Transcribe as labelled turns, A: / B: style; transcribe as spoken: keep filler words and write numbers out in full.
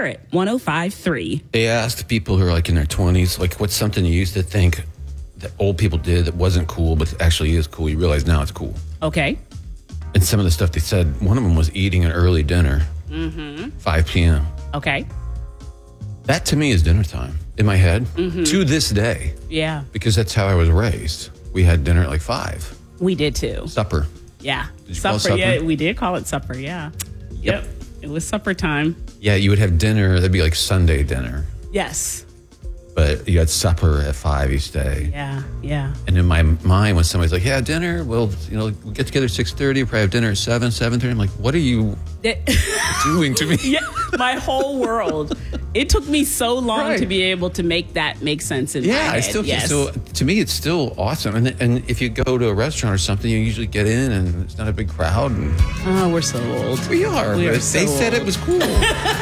A: Barrett, one oh five point three.
B: They asked people who are like in their twenties, like, what's something you used to think that old people did that wasn't cool, but actually is cool? You realize now it's cool.
A: Okay.
B: And some of the stuff they said, one of them was eating an early dinner, mm-hmm. five p.m.
A: Okay.
B: That to me is dinner time in my head mm-hmm. to this day.
A: Yeah.
B: Because that's how I was raised. We had dinner at like five.
A: We did too.
B: Supper.
A: Yeah.
B: Did you
A: supper,
B: call it supper?
A: Yeah, we did call it supper, yeah. Yep. yep. It was supper time.
B: Yeah, you would have dinner. That'd be like Sunday dinner.
A: Yes.
B: But you had supper at five each day.
A: Yeah, yeah.
B: And in my mind, when somebody's like, yeah, dinner, well, you know, we'll get together at six thirty, probably have dinner at seven, seven thirty. I'm like, what are you doing to me?
A: Yeah, my whole world. It took me so long
B: right.
A: to be able to make that make sense in
B: yeah,
A: my head.
B: I still
A: yes.
B: so to me, it's still awesome. And and if you go to a restaurant or something, you usually get in and it's not a big crowd. And,
A: oh, we're so old.
B: We are.
A: We are
B: but
A: so
B: they said
A: old.
B: it was cool.